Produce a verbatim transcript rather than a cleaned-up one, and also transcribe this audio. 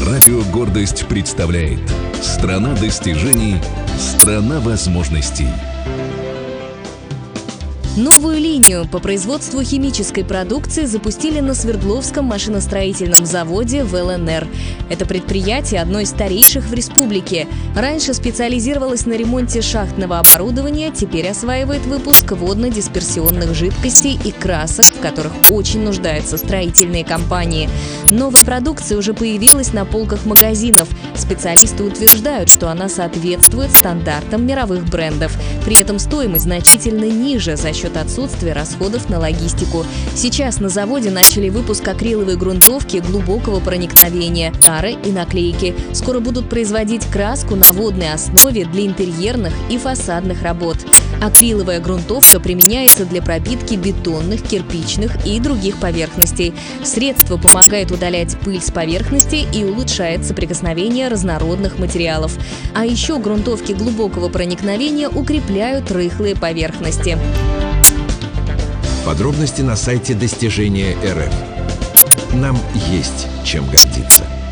Радио «Гордость» представляет «Страна достижений, страна возможностей». Новую линию по производству химической продукции запустили на Свердловском машиностроительном заводе в эл эн эр. Это предприятие одно из старейших в республике. Раньше специализировалось на ремонте шахтного оборудования, теперь осваивает выпуск водно-дисперсионных жидкостей и красок, в которых очень нуждаются строительные компании. Новая продукция уже появилась на полках магазинов. Специалисты утверждают, что она соответствует стандартам мировых брендов. При этом стоимость значительно ниже за счет отсутствия расходов на логистику. Сейчас на заводе начали выпуск акриловой грунтовки глубокого проникновения, тары и наклейки. Скоро будут производить краску на водной основе для интерьерных и фасадных работ. Акриловая грунтовка применяется для пропитки бетонных, кирпичных и других поверхностей. Средство помогает удалять пыль с поверхности и улучшает соприкосновение разнородных материалов. А еще грунтовки глубокого проникновения укрепляют рыхлые поверхности. Подробности на сайте достижения точка эр эф. Нам есть чем гордиться.